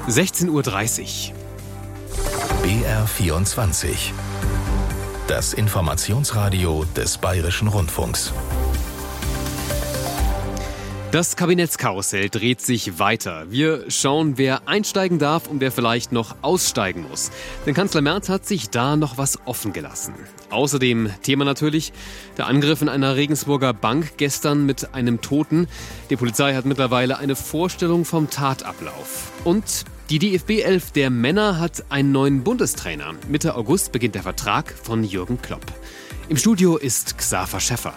16:30 Uhr. BR24. Das Informationsradio des Bayerischen Rundfunks. Das Kabinettskarussell dreht sich weiter. Wir schauen, wer einsteigen darf und wer vielleicht noch aussteigen muss. Denn Kanzler Merz hat sich da noch was offen gelassen. Außerdem Thema natürlich der Angriff in einer Regensburger Bank gestern mit einem Toten. Die Polizei hat mittlerweile eine Vorstellung vom Tatablauf. Und die DFB 11 der Männer hat einen neuen Bundestrainer. Mitte August beginnt der Vertrag von Jürgen Klopp. Im Studio ist Xaver Schäffer.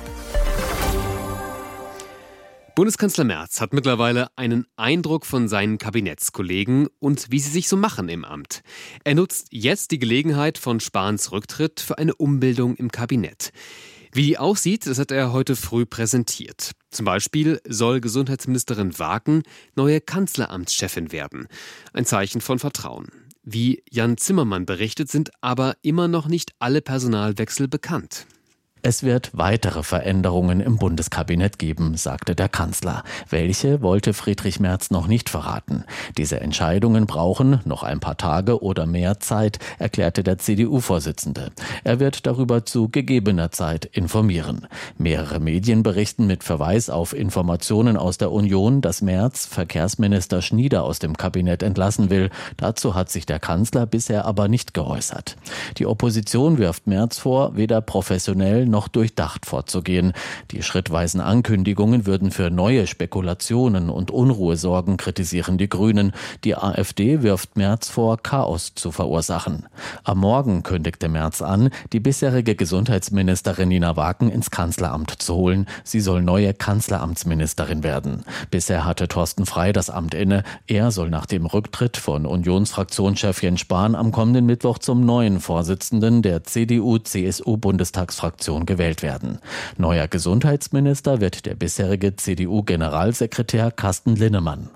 Bundeskanzler Merz hat mittlerweile einen Eindruck von seinen Kabinettskollegen und wie sie sich so machen im Amt. Er nutzt jetzt die Gelegenheit von Spahns Rücktritt für eine Umbildung im Kabinett. Wie die aussieht, das hat er heute früh präsentiert. Zum Beispiel soll Gesundheitsministerin Wagen neue Kanzleramtschefin werden. Ein Zeichen von Vertrauen. Wie Jan Zimmermann berichtet, sind aber immer noch nicht alle Personalwechsel bekannt. Es wird weitere Veränderungen im Bundeskabinett geben, sagte der Kanzler. Welche wollte Friedrich Merz noch nicht verraten. Diese Entscheidungen brauchen noch ein paar Tage oder mehr Zeit, erklärte der CDU-Vorsitzende. Er wird darüber zu gegebener Zeit informieren. Mehrere Medien berichten mit Verweis auf Informationen aus der Union, dass Merz Verkehrsminister Schnieder aus dem Kabinett entlassen will. Dazu hat sich der Kanzler bisher aber nicht geäußert. Die Opposition wirft Merz vor, weder professionell noch durchdacht vorzugehen. Die schrittweisen Ankündigungen würden für neue Spekulationen und Unruhe sorgen, kritisieren die Grünen. Die AfD wirft Merz vor, Chaos zu verursachen. Am Morgen kündigte Merz an, die bisherige Gesundheitsministerin Nina Wagen ins Kanzleramt zu holen. Sie soll neue Kanzleramtsministerin werden. Bisher hatte Thorsten Frey das Amt inne. Er soll nach dem Rücktritt von Unionsfraktionschef Jens Spahn am kommenden Mittwoch zum neuen Vorsitzenden der CDU-CSU-Bundestagsfraktion gewählt werden. Neuer Gesundheitsminister wird der bisherige CDU-Generalsekretär Carsten Linnemann.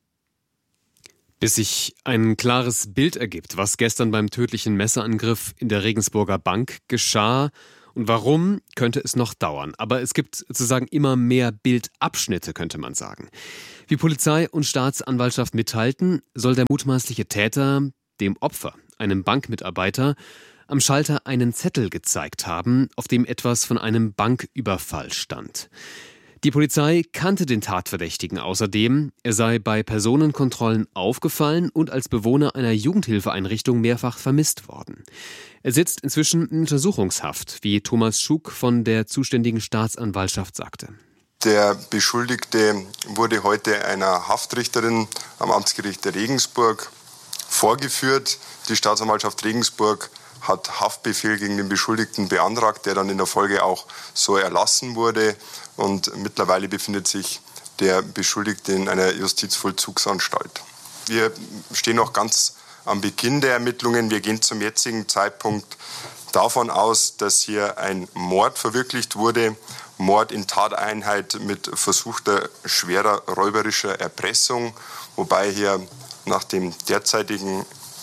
Bis sich ein klares Bild ergibt, was gestern beim tödlichen Messerangriff in der Regensburger Bank geschah und warum, könnte es noch dauern. Aber es gibt sozusagen immer mehr Bildabschnitte, könnte man sagen. Wie Polizei und Staatsanwaltschaft mitteilten, soll der mutmaßliche Täter dem Opfer, einem Bankmitarbeiter, am Schalter einen Zettel gezeigt haben, auf dem etwas von einem Banküberfall stand. Die Polizei kannte den Tatverdächtigen außerdem. Er sei bei Personenkontrollen aufgefallen und als Bewohner einer Jugendhilfeeinrichtung mehrfach vermisst worden. Er sitzt inzwischen in Untersuchungshaft, wie Thomas Schuk von der zuständigen Staatsanwaltschaft sagte. Der Beschuldigte wurde heute einer Haftrichterin am Amtsgericht der Regensburg vorgeführt. Die Staatsanwaltschaft Regensburg hat Haftbefehl gegen den Beschuldigten beantragt, der dann in der Folge auch so erlassen wurde. Und mittlerweile befindet sich der Beschuldigte in einer Justizvollzugsanstalt. Wir stehen noch ganz am Beginn der Ermittlungen. Wir gehen zum jetzigen Zeitpunkt davon aus, dass hier ein Mord verwirklicht wurde. Mord in Tateinheit mit versuchter schwerer räuberischer Erpressung, wobei hier nach dem derzeitigen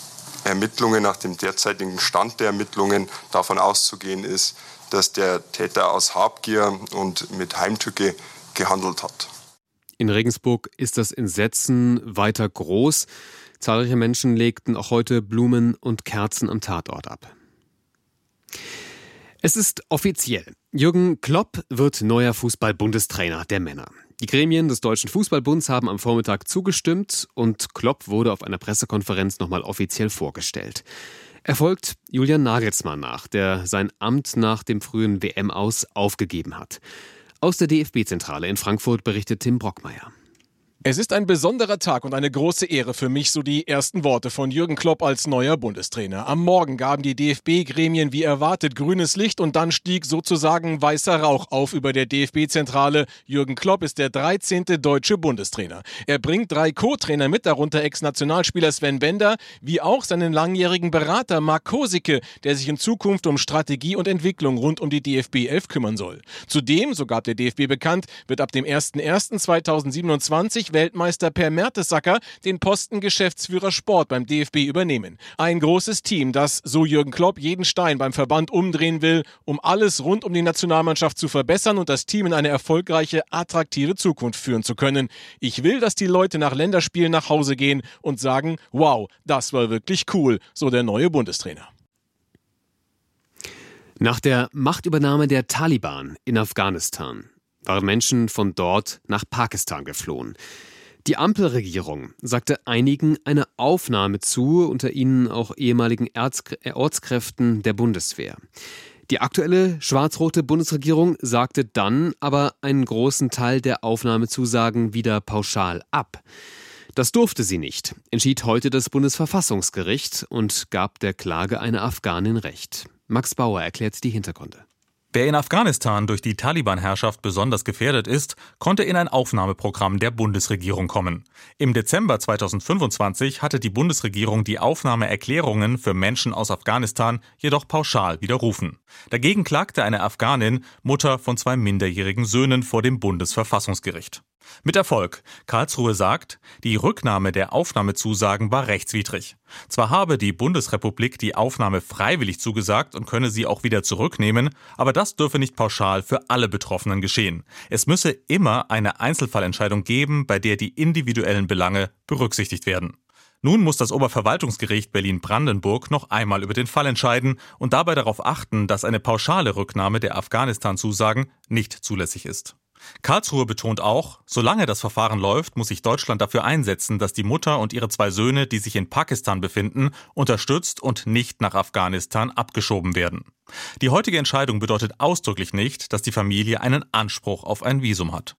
Stand der Ermittlungen davon auszugehen ist, dass der Täter aus Habgier und mit Heimtücke gehandelt hat. In Regensburg ist das Entsetzen weiter groß. Zahlreiche Menschen legten auch heute Blumen und Kerzen am Tatort ab. Es ist offiziell. Jürgen Klopp wird neuer Fußball-Bundestrainer der Männer. Die Gremien des Deutschen Fußballbunds haben am Vormittag zugestimmt und Klopp wurde auf einer Pressekonferenz nochmal offiziell vorgestellt. Er folgt Julian Nagelsmann nach, der sein Amt nach dem frühen WM-Aus aufgegeben hat. Aus der DFB-Zentrale in Frankfurt berichtet Tim Brockmeier. Es ist ein besonderer Tag und eine große Ehre für mich, so die ersten Worte von Jürgen Klopp als neuer Bundestrainer. Am Morgen gaben die DFB-Gremien wie erwartet grünes Licht und dann stieg sozusagen weißer Rauch auf über der DFB-Zentrale. Jürgen Klopp ist der 13. deutsche Bundestrainer. Er bringt 3 Co-Trainer mit, darunter Ex-Nationalspieler Sven Bender, wie auch seinen langjährigen Berater Marc Kosicke, der sich in Zukunft um Strategie und Entwicklung rund um die DFB 11 kümmern soll. Zudem, so gab der DFB bekannt, wird ab dem 01.01.2027 Weltmeister Per Mertesacker den Posten Geschäftsführer Sport beim DFB übernehmen. Ein großes Team, das, so Jürgen Klopp, jeden Stein beim Verband umdrehen will, um alles rund um die Nationalmannschaft zu verbessern und das Team in eine erfolgreiche, attraktive Zukunft führen zu können. Ich will, dass die Leute nach Länderspielen nach Hause gehen und sagen, wow, das war wirklich cool, so der neue Bundestrainer. Nach der Machtübernahme der Taliban in Afghanistan waren Menschen von dort nach Pakistan geflohen. Die Ampelregierung sagte einigen eine Aufnahme zu, unter ihnen auch ehemaligen Ortskräften der Bundeswehr. Die aktuelle schwarz-rote Bundesregierung sagte dann aber einen großen Teil der Aufnahmezusagen wieder pauschal ab. Das durfte sie nicht, entschied heute das Bundesverfassungsgericht und gab der Klage einer Afghanin Recht. Max Bauer erklärt die Hintergründe. Wer in Afghanistan durch die Taliban-Herrschaft besonders gefährdet ist, konnte in ein Aufnahmeprogramm der Bundesregierung kommen. Im Dezember 2025 hatte die Bundesregierung die Aufnahmeerklärungen für Menschen aus Afghanistan jedoch pauschal widerrufen. Dagegen klagte eine Afghanin, Mutter von 2 minderjährigen Söhnen, vor dem Bundesverfassungsgericht. Mit Erfolg. Karlsruhe sagt, die Rücknahme der Aufnahmezusagen war rechtswidrig. Zwar habe die Bundesrepublik die Aufnahme freiwillig zugesagt und könne sie auch wieder zurücknehmen, aber das dürfe nicht pauschal für alle Betroffenen geschehen. Es müsse immer eine Einzelfallentscheidung geben, bei der die individuellen Belange berücksichtigt werden. Nun muss das Oberverwaltungsgericht Berlin-Brandenburg noch einmal über den Fall entscheiden und dabei darauf achten, dass eine pauschale Rücknahme der Afghanistan-Zusagen nicht zulässig ist. Karlsruhe betont auch, solange das Verfahren läuft, muss sich Deutschland dafür einsetzen, dass die Mutter und ihre 2 Söhne, die sich in Pakistan befinden, unterstützt und nicht nach Afghanistan abgeschoben werden. Die heutige Entscheidung bedeutet ausdrücklich nicht, dass die Familie einen Anspruch auf ein Visum hat.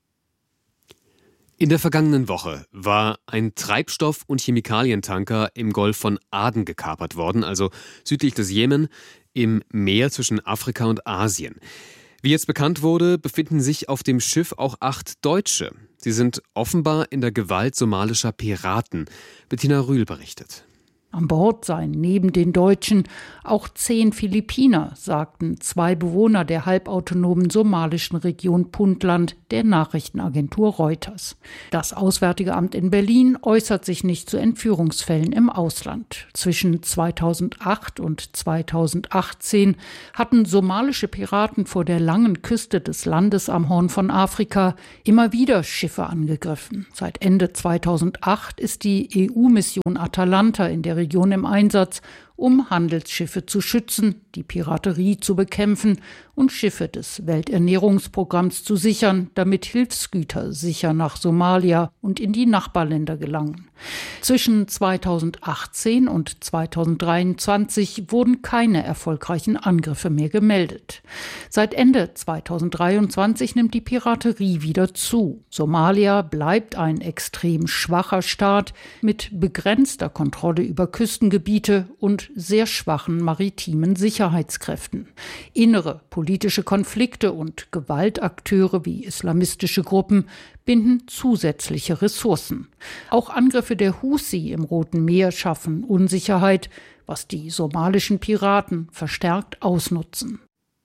In der vergangenen Woche war ein Treibstoff- und Chemikalientanker im Golf von Aden gekapert worden, also südlich des Jemen, im Meer zwischen Afrika und Asien. Wie jetzt bekannt wurde, befinden sich auf dem Schiff auch 8 Deutsche. Sie sind offenbar in der Gewalt somalischer Piraten. Bettina Rühl berichtet. An Bord seien neben den Deutschen auch 10 Philippiner, sagten 2 Bewohner der halbautonomen somalischen Region Puntland der Nachrichtenagentur Reuters. Das Auswärtige Amt in Berlin äußert sich nicht zu Entführungsfällen im Ausland. Zwischen 2008 und 2018 hatten somalische Piraten vor der langen Küste des Landes am Horn von Afrika immer wieder Schiffe angegriffen. Seit Ende 2008 ist die EU-Mission Atalanta in der Region im Einsatz, um Handelsschiffe zu schützen, die Piraterie zu bekämpfen und Schiffe des Welternährungsprogramms zu sichern, damit Hilfsgüter sicher nach Somalia und in die Nachbarländer gelangen. Zwischen 2018 und 2023 wurden keine erfolgreichen Angriffe mehr gemeldet. Seit Ende 2023 nimmt die Piraterie wieder zu. Somalia bleibt ein extrem schwacher Staat mit begrenzter Kontrolle über Küstengebiete und sehr schwachen maritimen Sicherheitskräften. Innere politische Konflikte und Gewaltakteure wie islamistische Gruppen binden zusätzliche Ressourcen. Auch Angriffe der Houthi im Roten Meer schaffen Unsicherheit, was die somalischen Piraten verstärkt ausnutzen.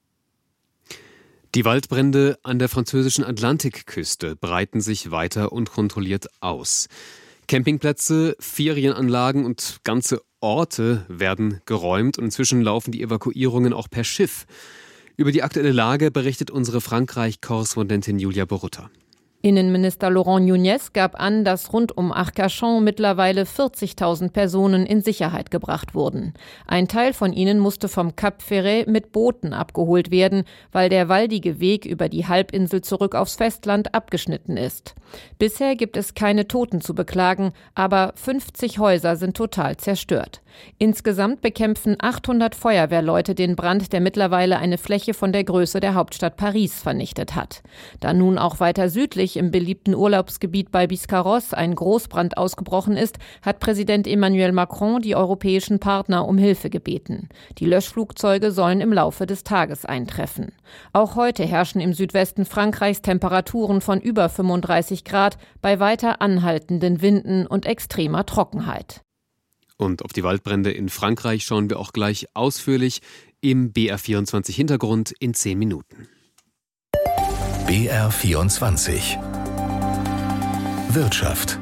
Die Waldbrände an der französischen Atlantikküste breiten sich weiter unkontrolliert aus. Campingplätze, Ferienanlagen und ganze Orte werden geräumt und inzwischen laufen die Evakuierungen auch per Schiff. Über die aktuelle Lage berichtet unsere Frankreich-Korrespondentin Julia Borutta. Innenminister Laurent Nunez gab an, dass rund um Arcachon mittlerweile 40.000 Personen in Sicherheit gebracht wurden. Ein Teil von ihnen musste vom Cap Ferret mit Booten abgeholt werden, weil der waldige Weg über die Halbinsel zurück aufs Festland abgeschnitten ist. Bisher gibt es keine Toten zu beklagen, aber 50 Häuser sind total zerstört. Insgesamt bekämpfen 800 Feuerwehrleute den Brand, der mittlerweile eine Fläche von der Größe der Hauptstadt Paris vernichtet hat. Da nun auch weiter südlich im beliebten Urlaubsgebiet bei Biscarrosse ein Großbrand ausgebrochen ist, hat Präsident Emmanuel Macron die europäischen Partner um Hilfe gebeten. Die Löschflugzeuge sollen im Laufe des Tages eintreffen. Auch heute herrschen im Südwesten Frankreichs Temperaturen von über 35 Grad bei weiter anhaltenden Winden und extremer Trockenheit. Und auf die Waldbrände in Frankreich schauen wir auch gleich ausführlich im BR24 Hintergrund in 10 Minuten. BR24 Wirtschaft.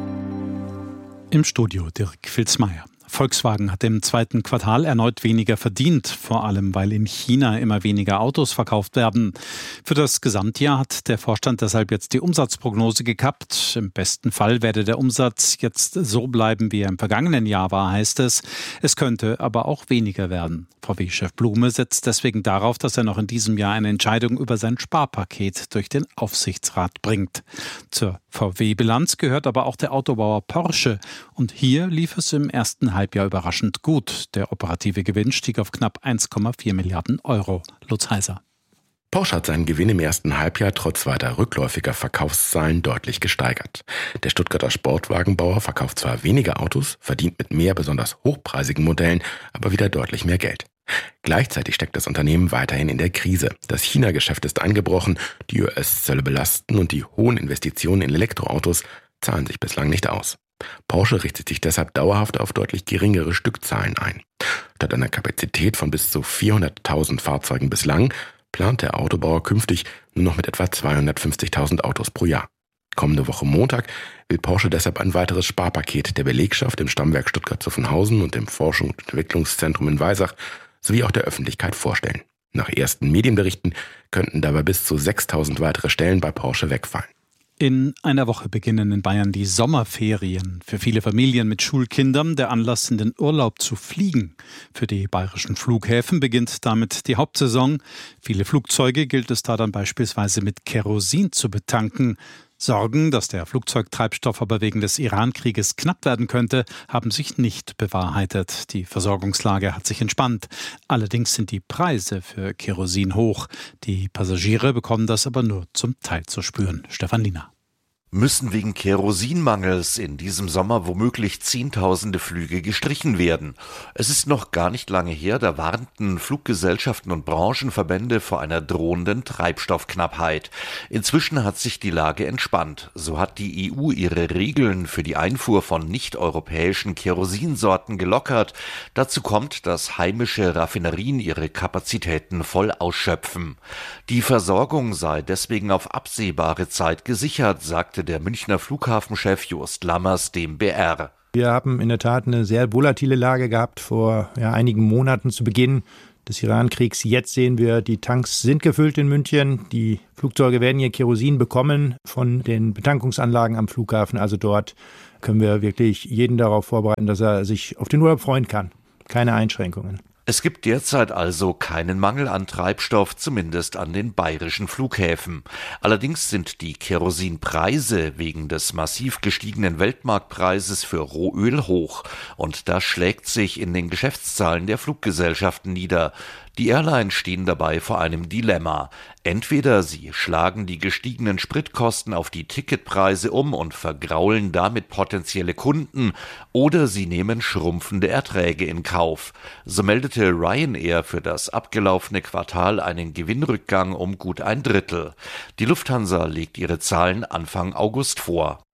Im Studio Dirk Filzmeier. Volkswagen hat im zweiten Quartal erneut weniger verdient, vor allem weil in China immer weniger Autos verkauft werden. Für das Gesamtjahr hat der Vorstand deshalb jetzt die Umsatzprognose gekappt. Im besten Fall werde der Umsatz jetzt so bleiben, wie er im vergangenen Jahr war, heißt es. Es könnte aber auch weniger werden. VW-Chef Blume setzt deswegen darauf, dass er noch in diesem Jahr eine Entscheidung über sein Sparpaket durch den Aufsichtsrat bringt. Zur VW-Bilanz gehört aber auch der Autobauer Porsche. Und hier lief es im ersten Halbjahr überraschend gut. Der operative Gewinn stieg auf knapp 1,4 Milliarden Euro. Lutz Heiser. Porsche hat seinen Gewinn im ersten Halbjahr trotz weiter rückläufiger Verkaufszahlen deutlich gesteigert. Der Stuttgarter Sportwagenbauer verkauft zwar weniger Autos, verdient mit mehr besonders hochpreisigen Modellen aber wieder deutlich mehr Geld. Gleichzeitig steckt das Unternehmen weiterhin in der Krise. Das China-Geschäft ist eingebrochen, die US-Zölle belasten und die hohen Investitionen in Elektroautos zahlen sich bislang nicht aus. Porsche richtet sich deshalb dauerhaft auf deutlich geringere Stückzahlen ein. Statt einer Kapazität von bis zu 400.000 Fahrzeugen bislang plant der Autobauer künftig nur noch mit etwa 250.000 Autos pro Jahr. Kommende Woche Montag will Porsche deshalb ein weiteres Sparpaket der Belegschaft im Stammwerk Stuttgart-Zuffenhausen und im Forschungs- und Entwicklungszentrum in Weisach sowie auch der Öffentlichkeit vorstellen. Nach ersten Medienberichten könnten dabei bis zu 6.000 weitere Stellen bei Porsche wegfallen. In einer Woche beginnen in Bayern die Sommerferien. Für viele Familien mit Schulkindern der Anlass, in den Urlaub zu fliegen. Für die bayerischen Flughäfen beginnt damit die Hauptsaison. Viele Flugzeuge gilt es da dann beispielsweise mit Kerosin zu betanken. Sorgen, dass der Flugzeugtreibstoff aber wegen des Iran-Krieges knapp werden könnte, haben sich nicht bewahrheitet. Die Versorgungslage hat sich entspannt. Allerdings sind die Preise für Kerosin hoch. Die Passagiere bekommen das aber nur zum Teil zu spüren. Stefan Liener. Müssen wegen Kerosinmangels in diesem Sommer womöglich Zehntausende Flüge gestrichen werden. Es ist noch gar nicht lange her, da warnten Fluggesellschaften und Branchenverbände vor einer drohenden Treibstoffknappheit. Inzwischen hat sich die Lage entspannt. So hat die EU ihre Regeln für die Einfuhr von nicht-europäischen Kerosinsorten gelockert. Dazu kommt, dass heimische Raffinerien ihre Kapazitäten voll ausschöpfen. Die Versorgung sei deswegen auf absehbare Zeit gesichert, sagte der Münchner Flughafenchef Jost Lammers dem BR. Wir haben in der Tat eine sehr volatile Lage gehabt vor einigen Monaten zu Beginn des Iran-Kriegs. Jetzt sehen wir, die Tanks sind gefüllt in München. Die Flugzeuge werden ihr Kerosin bekommen von den Betankungsanlagen am Flughafen. Also dort können wir wirklich jeden darauf vorbereiten, dass er sich auf den Urlaub freuen kann. Keine Einschränkungen. Es gibt derzeit also keinen Mangel an Treibstoff, zumindest an den bayerischen Flughäfen. Allerdings sind die Kerosinpreise wegen des massiv gestiegenen Weltmarktpreises für Rohöl hoch. Und das schlägt sich in den Geschäftszahlen der Fluggesellschaften nieder. Die Airlines stehen dabei vor einem Dilemma. Entweder sie schlagen die gestiegenen Spritkosten auf die Ticketpreise um und vergraulen damit potenzielle Kunden, oder sie nehmen schrumpfende Erträge in Kauf. So meldete Ryanair für das abgelaufene Quartal einen Gewinnrückgang um gut 1/3. Die Lufthansa legt ihre Zahlen Anfang August vor.